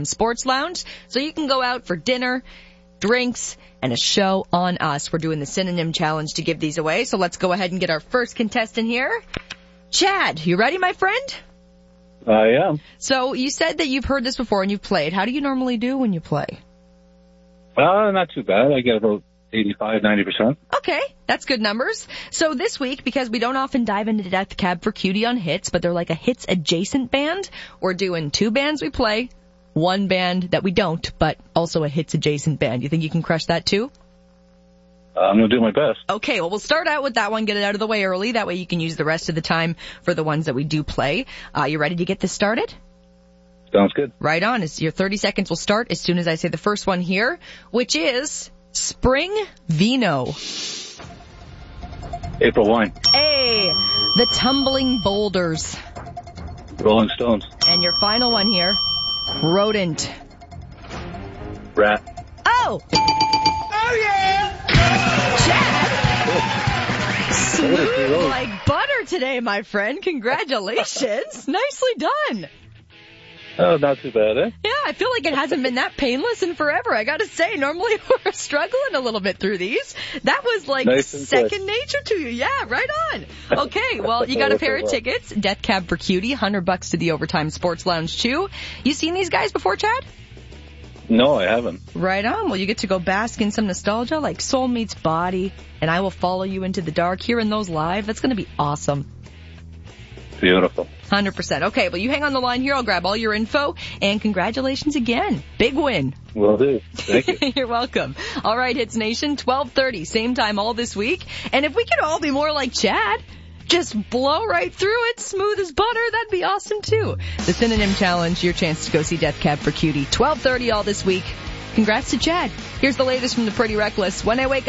Overtime Sports Lounge. So you can go out for dinner, drinks, and a show on us. We're doing the Synonym Challenge to give these away. So let's go ahead and get our first contestant here. Chad, you ready, my friend? I am. So you said that you've heard this before and you've played. How do you normally do when you play? Not too bad. I get about 85, 90%. Okay, that's good numbers. So this week, because we don't often dive into Death Cab for Cutie on hits, but they're like a hits adjacent band, we're doing 2 bands we play, 1 band that we don't, but also a hits adjacent band. You think you can crush that too? I'm going to do my best. Okay, well, we'll start out with that one, get it out of the way early. That way you can use the rest of the time for the ones that we do play. You ready to get this started? Sounds good. Right on. Your 30 seconds will start as soon as I say the first one here, which is Spring Vino. April Wine. A. The Tumbling Boulders. Rolling Stones. And your final one here, Rodent. Rat. Oh! Oh, yeah! Chad! Smooth like butter today, my friend. Congratulations. Nicely done. Oh, not too bad, eh? Yeah, I feel like it hasn't been that painless in forever. I gotta say, normally we're struggling a little bit through these. That was like nice and second nature to you. Yeah, right on. Okay, well, you got a pair of tickets. Death Cab for Cutie, $100 to the Overtime Sports Lounge 2. You seen these guys before, Chad? No, I haven't. Right on. Well, you get to go bask in some nostalgia like Soul Meets Body, and I Will Follow You Into the Dark. Hearing those live, that's going to be awesome. Beautiful. 100%. Okay, well, you hang on the line here. I'll grab all your info, and congratulations again. Big win. Will do. Thank you. You're welcome. All right, Hits Nation, 12:30, same time all this week. And if we could all be more like Chad, just blow right through it, smooth as butter, that'd be awesome too. The Synonym Challenge, your chance to go see Death Cab for Cutie, 12:30 all this week. Congrats to Chad. Here's the latest from the Pretty Reckless. When I Wake